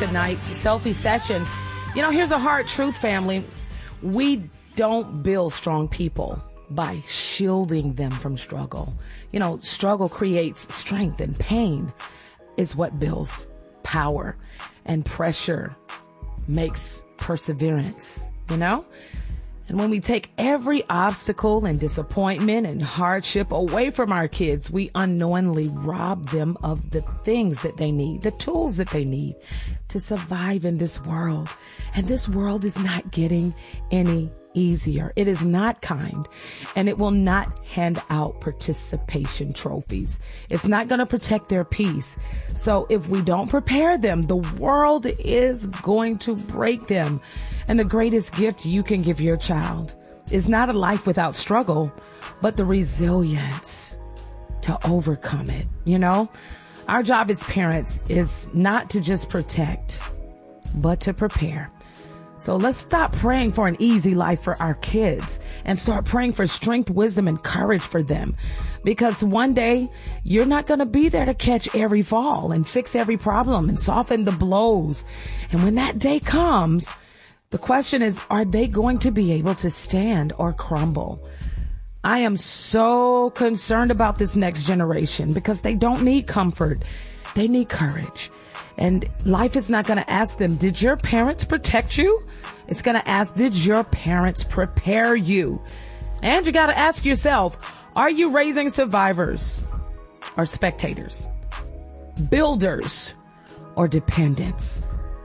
tonight's selfie session. Here's a hard truth, family. We don't build strong people by shielding them from struggle. Struggle creates strength, and pain is what builds power, and pressure makes perseverance, And when we take every obstacle and disappointment and hardship away from our kids, we unknowingly rob them of the things that they need, the tools that they need to survive in this world. And this world is not getting any easier. It is not kind, and it will not hand out participation trophies. It's not going to protect their peace. So if we don't prepare them, the world is going to break them. And the greatest gift you can give your child is not a life without struggle, but the resilience to overcome it. Our job as parents is not to just protect, but to prepare. So let's stop praying for an easy life for our kids and start praying for strength, wisdom, and courage for them. Because one day you're not going to be there to catch every fall and fix every problem and soften the blows. And when that day comes, the question is, are they going to be able to stand or crumble? I am so concerned about this next generation because they don't need comfort. They need courage. And life is not going to ask them, did your parents protect you? It's going to ask, did your parents prepare you? And you got to ask yourself, are you raising survivors or spectators? Builders or dependents?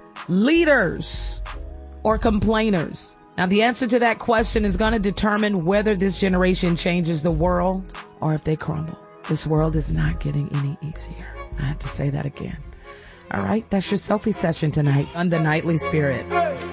Leaders or complainers? Now, the answer to that question is going to determine whether this generation changes the world or if they crumble. This world is not getting any easier. I have to say that again. All right, that's your selfie session tonight on The Nightly Spirit.